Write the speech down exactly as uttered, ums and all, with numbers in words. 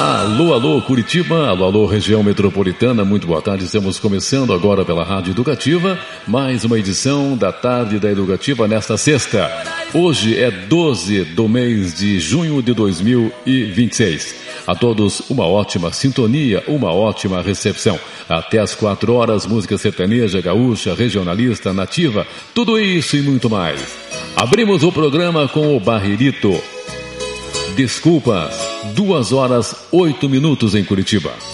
Alô, alô, Curitiba, alô, alô, região metropolitana, muito boa tarde. Estamos começando agora pela Rádio Educativa, mais uma edição da Tarde da Educativa nesta sexta. Hoje é doze do mês de junho de dois mil e vinte e seis. A todos uma ótima sintonia, uma ótima recepção. Até às quatro horas, música sertaneja, gaúcha, regionalista, nativa, tudo isso e muito mais. Abrimos o programa com o Barrerito. Desculpas, duas horas, oito minutos em Curitiba.